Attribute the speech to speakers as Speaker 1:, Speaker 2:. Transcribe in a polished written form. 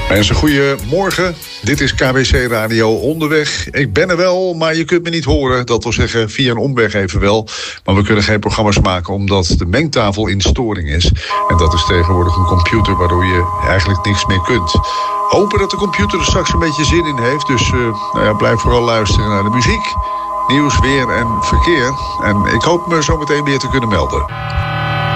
Speaker 1: Mensen, goedemorgen. Dit is KBC Radio Onderweg. Ik ben er wel, maar je kunt me niet horen. Dat wil zeggen via een omweg even wel. Maar we kunnen geen programma's maken omdat de mengtafel in storing is. En dat is tegenwoordig een computer waardoor je eigenlijk niks meer kunt. Hopen dat de computer er straks een beetje zin in heeft. Dus blijf vooral luisteren naar de muziek, nieuws, weer en verkeer. En ik hoop me zo meteen weer te kunnen melden.